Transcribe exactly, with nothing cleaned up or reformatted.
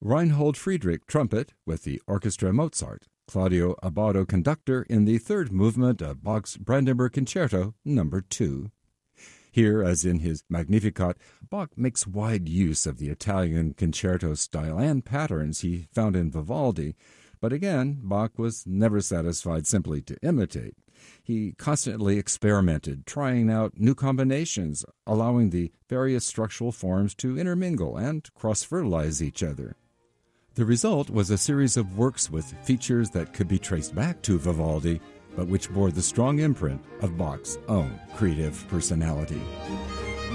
Reinhold Friedrich, trumpet, with the Orchestra Mozart. Claudio Abbado, conductor, in the third movement of Bach's Brandenburg Concerto Number two. Here, as in his Magnificat, Bach makes wide use of the Italian concerto style and patterns he found in Vivaldi, but again, Bach was never satisfied simply to imitate. He constantly experimented, trying out new combinations, allowing the various structural forms to intermingle and cross-fertilize each other. The result was a series of works with features that could be traced back to Vivaldi, but which bore the strong imprint of Bach's own creative personality.